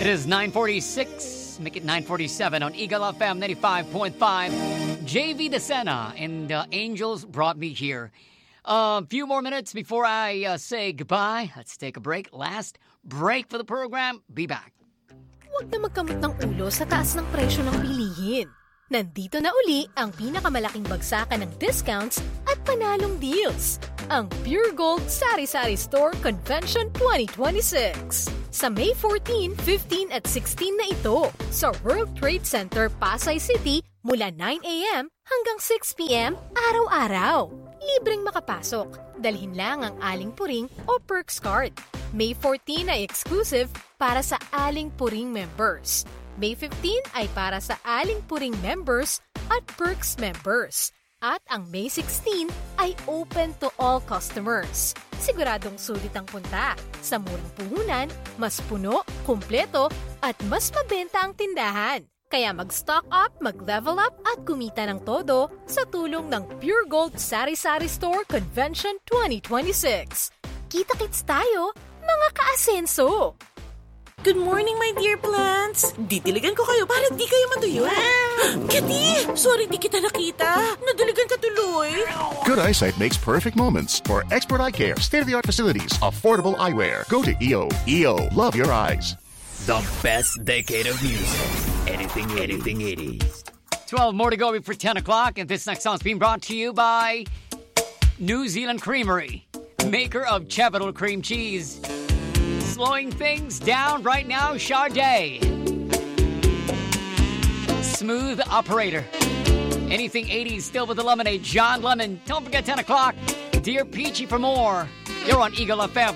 It is 9:46. Make it 9:47 on Eagle FM 95.5. JV Decena and Angels brought me here. A few more minutes before I say goodbye. Let's take a break. Last break for the program. Be back. Huwag na magkamot ng ulo sa taas ng presyo ng bilihin. Nandito na uli ang pinakamalaking bagsakan ng discounts at panalong deals. Ang Pure Gold Sari-Sari Store Convention 2026. Sa May 14, 15 at 16 na ito sa World Trade Center, Pasay City mula 9 a.m. hanggang 6 p.m. araw-araw. Libreng makapasok. Dalhin lang ang Aling Puring o Perks Card. May 14 ay exclusive para sa Aling Puring members. May 15 ay para sa Aling Puring members at Perks members. At ang May 16 ay open to all customers. Siguradong sulit ang punta. Sa murang puhunan, mas puno, kumpleto, at mas mabenta ang tindahan. Kaya mag-stock up, mag-level up, at kumita ng todo sa tulong ng Pure Gold Sari-Sari Store Convention 2026. Kita-kits tayo, mga ka-asenso! Good morning, my dear plants! Didiligan ko kayo para di kayo matuyo. Kitty! Sorry di kita nakita. Nadiligan ka tuloy. Good eyesight makes perfect moments. For expert eye care, state-of-the-art facilities, affordable eyewear. Go to EO. EO. Love your eyes. The best decade of music. Anything 80s. 12 more to go before 10 o'clock. And this next song is being brought to you by New Zealand Creamery, maker of Chevital Cream Cheese. Slowing things down right now, Sade. Smooth Operator. Anything 80s still with the lemonade. John Lemon. Don't forget 10 o'clock. Dear Peachy for more. You're on Eagle FM